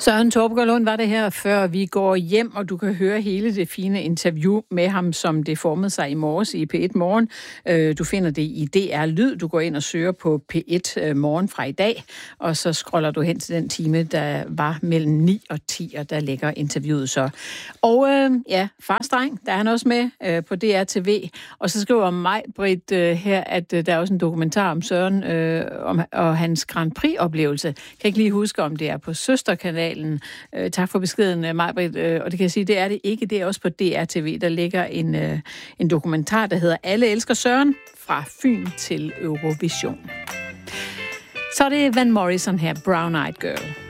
Søren Torpegaard Lund var det her, før vi går hjem, og du kan høre hele det fine interview med ham, som det formede sig i morges i P1 Morgen. Du finder det i DR Lyd. Du går ind og søger på P1 Morgen fra i dag, og så scroller du hen til den time, der var mellem 9 og 10, og der ligger interviewet så. Og Fars Dreng, der er han også med på DR TV, og så skriver Maj-Britt her, at der er også en dokumentar om Søren og hans Grand Prix-oplevelse. Kan ikke lige huske, om det er på Søsterkanalen. Tak for beskeden, Maj-Britt. Og det kan jeg sige, det er det ikke. Det er også på DR-TV. Der ligger en dokumentar, der hedder Alle elsker Søren, fra Fyn til Eurovision. Så er det Van Morrison her, Brown Eyed Girl.